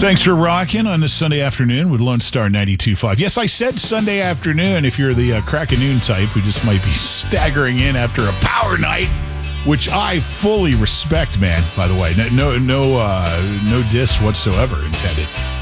Thanks for rocking on this Sunday afternoon with Lone Star 92.5. Yes, I said Sunday afternoon if you're the crack of noon type who just might be staggering in after a power night, which I fully respect, man, by the way. No diss whatsoever intended.